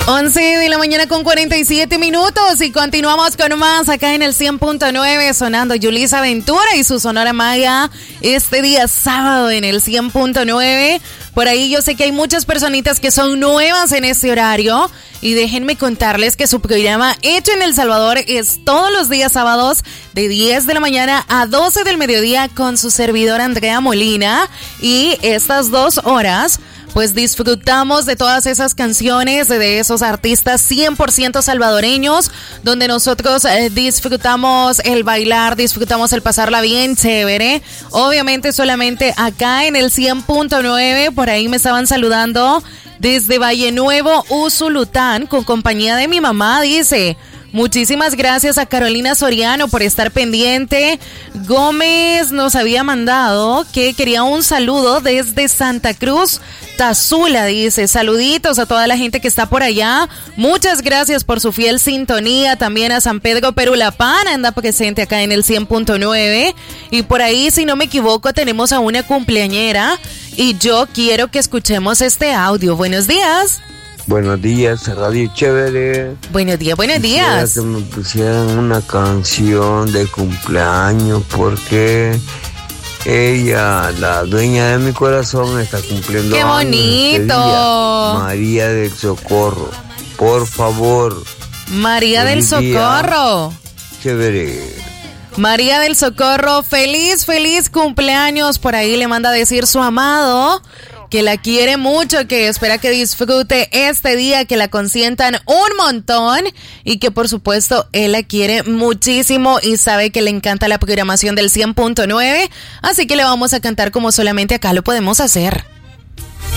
11 de la mañana con 47 minutos y continuamos con más acá en el 100.9 sonando Yulisa Ventura y su Sonora Maya este día sábado en el 100.9. Por ahí yo sé que hay muchas personitas que son nuevas en este horario y déjenme contarles que su programa Hecho en El Salvador es todos los días sábados de 10 de la mañana a 12 del mediodía con su servidora Andrea Molina y estas 2 horas pues disfrutamos de todas esas canciones, de esos artistas 100% salvadoreños, donde nosotros disfrutamos el bailar, disfrutamos el pasarla bien chévere. Obviamente solamente acá en el 100.9, por ahí me estaban saludando desde Valle Nuevo, Usulután, con compañía de mi mamá, dice... Muchísimas gracias a Carolina Soriano por estar pendiente. Gómez nos había mandado que quería un saludo desde Santa Cruz, Tazula, dice. Saluditos a toda la gente que está por allá. Muchas gracias por su fiel sintonía. También a San Pedro Perulapán, anda presente acá en el 100.9. Y por ahí, si no me equivoco, tenemos a una cumpleañera. Y yo quiero que escuchemos este audio. Buenos días. Buenos días, Radio Chévere. Buenos días, buenos días. Quisiera que me pusieran una canción de cumpleaños porque ella, la dueña de mi corazón, está cumpliendo ¡qué años bonito! este día. María del Socorro, por favor. María del Socorro. Día. Chévere. María del Socorro, feliz cumpleaños. Por ahí le manda a decir su amado que la quiere mucho, que espera que disfrute este día, que la consientan un montón y que por supuesto él la quiere muchísimo y sabe que le encanta la programación del 100.9, así que le vamos a cantar como solamente acá lo podemos hacer.